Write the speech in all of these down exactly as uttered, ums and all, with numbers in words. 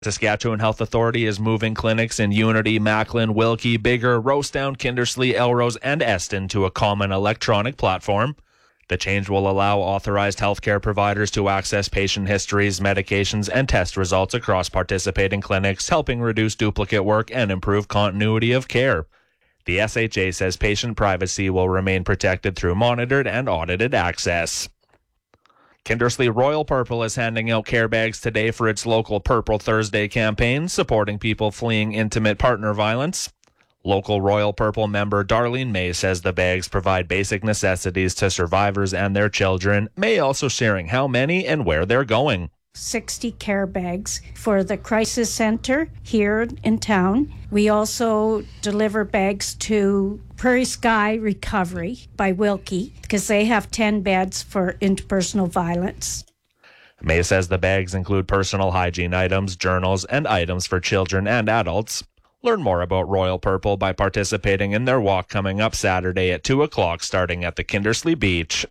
Saskatchewan Health Authority is moving clinics in Unity, Macklin, Wilkie, Biggar, Rosedown, Kindersley, Elrose, and Eston to a common electronic platform. The change will allow authorized healthcare providers to access patient histories, medications, and test results across participating clinics, helping reduce duplicate work and improve continuity of care. The S H A says patient privacy will remain protected through monitored and audited access. Kindersley Royal Purple is handing out care bags today for its local Purple Thursday campaign, supporting people fleeing intimate partner violence. Local Royal Purple member Darlene May says the bags provide basic necessities to survivors and their children. May also sharing how many and where they're going. sixty care bags for the crisis center here in town. We also deliver bags to Prairie Sky Recovery by Wilkie because they have ten beds for interpersonal violence. May says the bags include personal hygiene items, journals, and items for children and adults. Learn more about Royal Purple by participating in their walk coming up Saturday at two o'clock starting at the Kindersley Beach.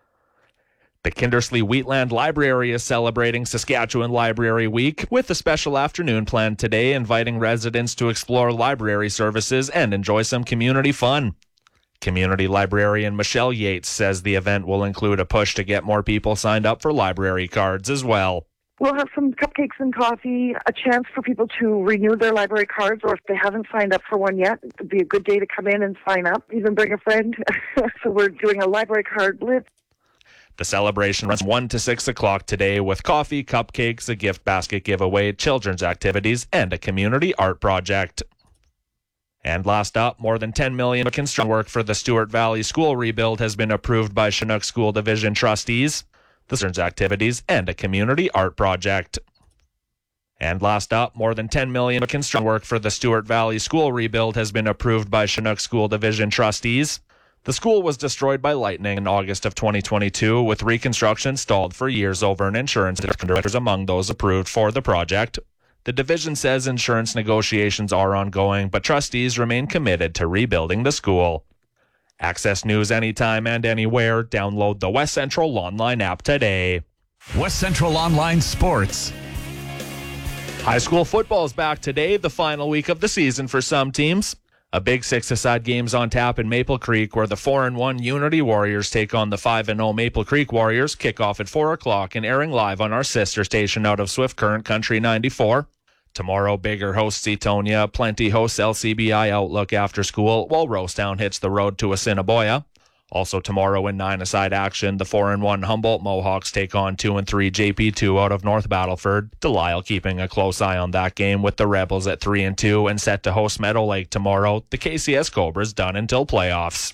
The Kindersley Wheatland Library is celebrating Saskatchewan Library Week with a special afternoon planned today, inviting residents to explore library services and enjoy some community fun. Community librarian Michelle Yates says the event will include a push to get more people signed up for library cards as well. We'll have some cupcakes and coffee, a chance for people to renew their library cards, or if they haven't signed up for one yet, it'd be a good day to come in and sign up, even bring a friend. So we're doing a library card blitz. The celebration runs one to six o'clock today with coffee, cupcakes, a gift basket giveaway, children's activities, and a community art project. And last up, more than ten million dollars of construction work for the Stewart Valley School rebuild has been approved by Chinook School Division trustees, the children's activities, and a community art project. And last up, more than ten million dollars of construction work for the Stewart Valley School rebuild has been approved by Chinook School Division trustees. The school was destroyed by lightning in August of twenty twenty-two, with reconstruction stalled for years over an insurance directors among those approved for the project. The division says insurance negotiations are ongoing, but trustees remain committed to rebuilding the school. Access news anytime and anywhere. Download the West Central Online app today. West Central Online Sports. High school football is back today, the final week of the season for some teams. A big six-a-side game's on tap in Maple Creek, where the four and one Unity Warriors take on the five and oh Maple Creek Warriors. Kickoff at four o'clock and airing live on our sister station out of Swift Current Country ninety-four. Tomorrow, Biggar hosts Etonia, Plenty hosts L C B I Outlook after school, while Rosedown hits the road to Assiniboia. Also tomorrow in nine-a-side action, the four and one Humboldt Mohawks take on two and three J P two out of North Battleford. Delisle keeping a close eye on that game with the Rebels at three and two and set to host Meadow Lake tomorrow. The K C S Cobras done until playoffs.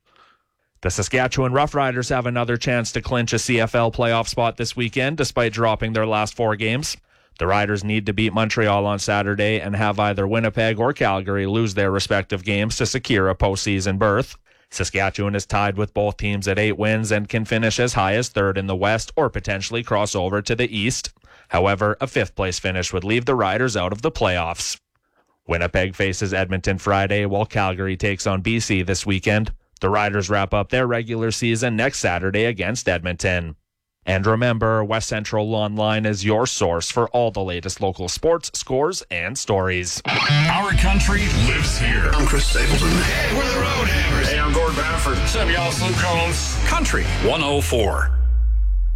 The Saskatchewan Roughriders have another chance to clinch a C F L playoff spot this weekend despite dropping their last four games. The Riders need to beat Montreal on Saturday and have either Winnipeg or Calgary lose their respective games to secure a postseason berth. Saskatchewan is tied with both teams at eight wins and can finish as high as third in the West or potentially cross over to the East. However, a fifth-place finish would leave the Riders out of the playoffs. Winnipeg faces Edmonton Friday, while Calgary takes on B C this weekend. The Riders wrap up their regular season next Saturday against Edmonton. And remember, West Central Online is your source for all the latest local sports, scores, and stories. Our country lives here. I'm Chris Stapleton. Hey, we're the Road Hammers. Hey, I'm Gord Bamford. What's up, y'all? Slim Combs. Country one oh four.